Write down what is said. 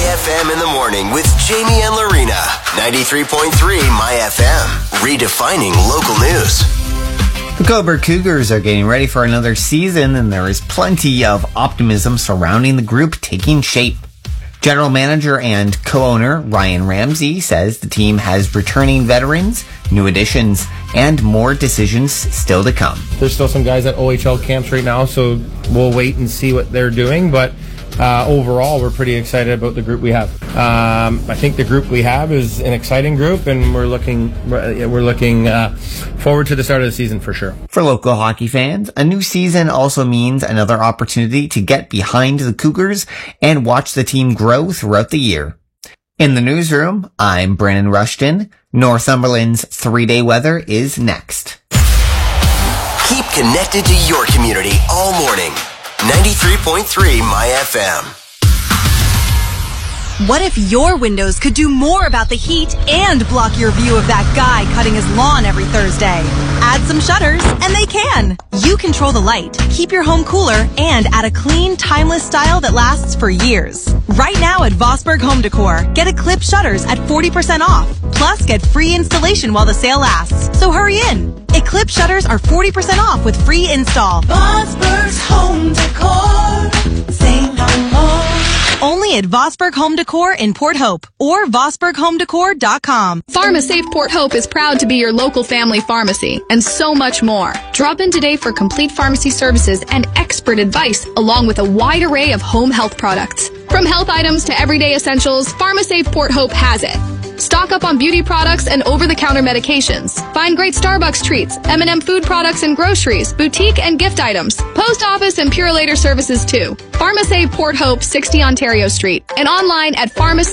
FM in the morning with Jamie and Lorena. 93.3 My FM. Redefining local news. The Cobourg Cougars are getting ready for another season, and there is plenty of optimism surrounding the group taking shape. General manager and co-owner Ryan Ramsey says the team has returning veterans, new additions, and more decisions still to come. There's still some guys at OHL camps right now, so we'll wait and see what they're doing, but overall, we're pretty excited about the group we have. I think the group we have is an exciting group, and we're looking forward to the start of the season for sure. For local hockey fans, a new season also means another opportunity to get behind the Cougars and watch the team grow throughout the year. In the newsroom, I'm Brandon Rushton. Northumberland's 3-day weather is next. Keep connected to your community all morning. 93.3 My FM. What if your windows could do more about the heat and block your view of that guy cutting his lawn every Thursday? Add some shutters and they can. You control the light, keep your home cooler, and add a clean, timeless style that lasts for years. Right now at Vosburgh Home Decor, get Eclipse shutters at 40% off. Plus, get free installation while the sale lasts. So hurry in. Eclipse shutters are 40% off with free install. Vosburgh's Home Decor. Say no more. Only at Vosburgh Home Decor in Port Hope or VosburghHomeDecor.com. PharmaSafe Port Hope is proud to be your local family pharmacy and so much more. Drop in today for complete pharmacy services and expert advice along with a wide array of home health products. From health items to everyday essentials, PharmaSafe Port Hope has it. Stock up on beauty products and over-the-counter medications. Find great Starbucks treats, M&M food products and groceries, boutique and gift items, post office and Purolator services too. PharmaSave Port Hope, 60 Ontario Street, and online at pharmacy